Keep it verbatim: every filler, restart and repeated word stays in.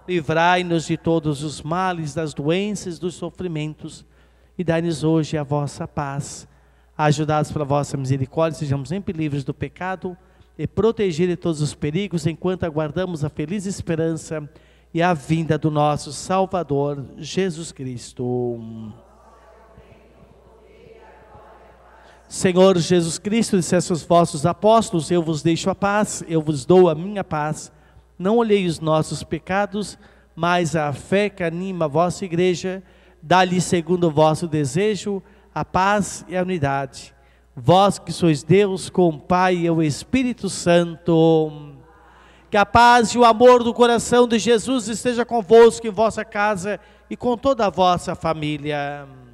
livrai-nos de todos os males, das doenças, dos sofrimentos, e dai-nos hoje a vossa paz. Ajudados pela vossa misericórdia, sejamos sempre livres do pecado e protegidos de todos os perigos, enquanto aguardamos a feliz esperança e a vinda do nosso Salvador, Jesus Cristo. Senhor Jesus Cristo, disseste aos vossos apóstolos: eu vos deixo a paz, eu vos dou a minha paz. Não olhei os nossos pecados, mas a fé que anima a vossa igreja. Dá-lhe, segundo o vosso desejo, a paz e a unidade. Vós que sois Deus, com o Pai e o Espírito Santo, que a paz e o amor do coração de Jesus esteja convosco em vossa casa e com toda a vossa família.